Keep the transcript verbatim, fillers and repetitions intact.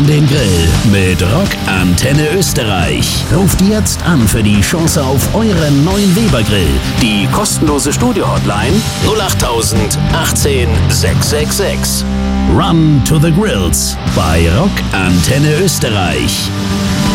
den Grill mit Rock Antenne Österreich. Ruft jetzt an für die Chance auf euren neuen Weber Grill. Die kostenlose Studio-Hotline null acht tausend achtzehn sechs sechs sechs. Run to the Grills bei Rock Antenne Österreich.